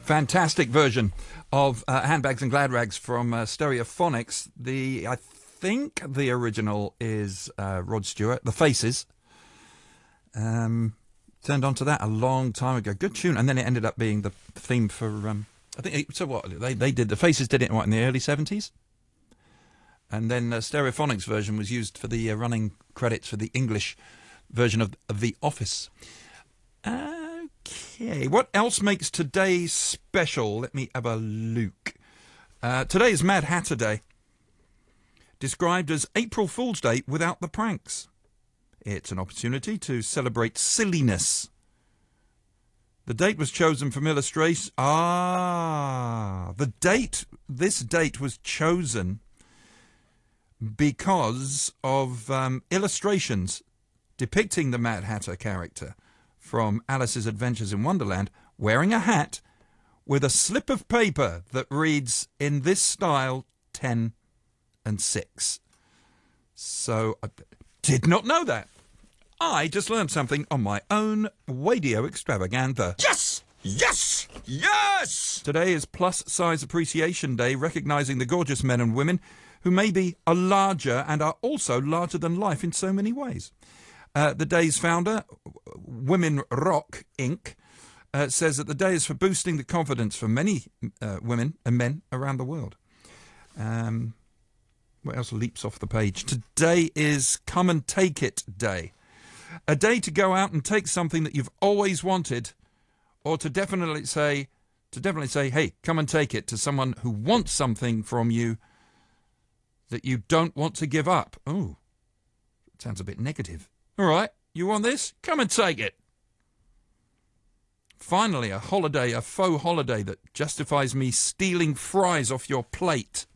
Fantastic version of Handbags and Glad Rags from Stereophonics. I think the original is Rod Stewart, The Faces. Turned on to that a long time ago. Good tune. And then it ended up being the theme for, I think, so what, they did, The Faces did it, what, in the early 70s? And then Stereophonics version was used for the running credits for the English version of The Office. Okay, what else makes today special? Let me have a look. Today is Mad Hatter Day, described as April Fool's Day without the pranks. It's an opportunity to celebrate silliness. The date was chosen from illustration. This date was chosen because of illustrations depicting the Mad Hatter character from Alice's Adventures in Wonderland wearing a hat with a slip of paper that reads, in this style, 10 and 6. So, I did not know that. I just learned something on my own radio extravaganza. Yes! Yes! Yes! Today is Plus Size Appreciation Day, recognising the gorgeous men and women who maybe are larger and are also larger than life in so many ways. The day's founder, Women Rock Inc., says that the day is for boosting the confidence for many women and men around the world. What else leaps off the page? Today is Come and Take It Day. A day to go out and take something that you've always wanted, or to definitely say, hey, come and take it, to someone who wants something from you that you don't want to give up. Oh, sounds a bit negative. All right, you want this? Come and take it. Finally, a faux holiday that justifies me stealing fries off your plate.